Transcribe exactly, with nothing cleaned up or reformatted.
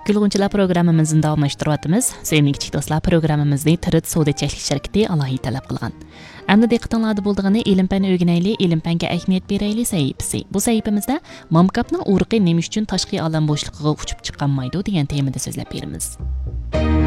Gülgünçüler programımızın davamlaştırıyatımız. Sevimli kichik do'stlar, programımızda Tirit savdo cheklik şirkati alohida talab qilgan. Endi diqqatinglarda bo'ldig'ini ilm-fan o'rganayli, ilm-fanga ahamiyat berayli sahifasi. Bu sahifamizda mamkapning urug'i nima uchun tashqi olam bo'shlig'iga uchib chiqolmaydi degan temada so'zlab beramiz.